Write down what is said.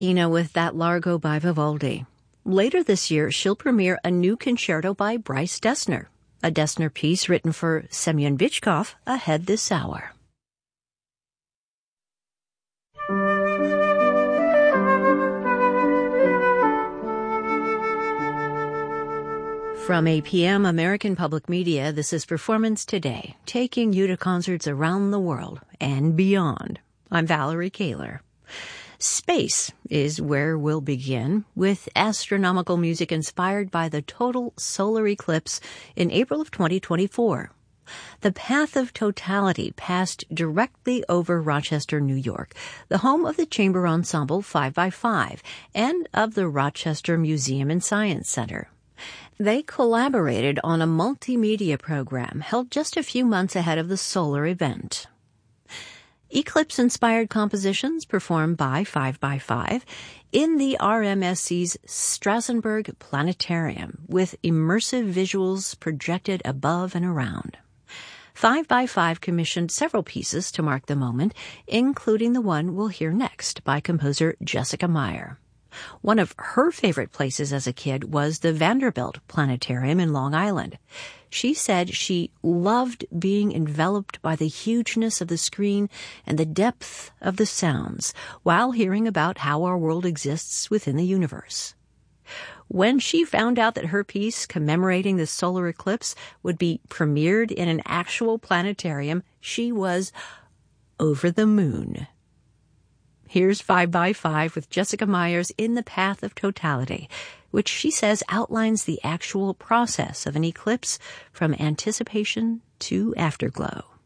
With that Largo by Vivaldi. Later this year, she'll premiere a new concerto by Bryce Dessner, a Dessner piece written for Semyon Bychkov, ahead this hour. From APM American Public Media, this is Performance Today, taking you to concerts around the world and beyond. I'm Valerie Kaler. Space is where we'll begin, with astronomical music inspired by the total solar eclipse in April of 2024. The Path of Totality passed directly over Rochester, New York, the home of the chamber ensemble 5x5 and of the Rochester Museum and Science Center. They collaborated on a multimedia program held just a few months ahead of the solar event. Eclipse-inspired compositions performed by 5x5 in the RMSC's Strassenberg Planetarium, with immersive visuals projected above and around. 5x5 commissioned several pieces to mark the moment, including the one we'll hear next by composer Jessica Meyer. One of her favorite places as a kid was the Vanderbilt Planetarium in Long Island. She said she loved being enveloped by the hugeness of the screen and the depth of the sounds while hearing about how our world exists within the universe. When she found out that her piece commemorating the solar eclipse would be premiered in an actual planetarium, she was over the moon. Here's 5x5 with Jessica Meyer's In the Path of Totality, which she says outlines the actual process of an eclipse from anticipation to afterglow.